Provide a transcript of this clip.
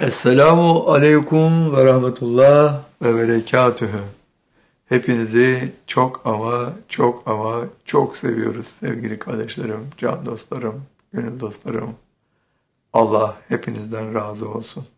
Esselamu aleyküm ve rahmetullah ve berekatühü. Hepinizi çok ama çok ama çok seviyoruz sevgili kardeşlerim, can dostlarım, gönül dostlarım. Allah hepinizden razı olsun.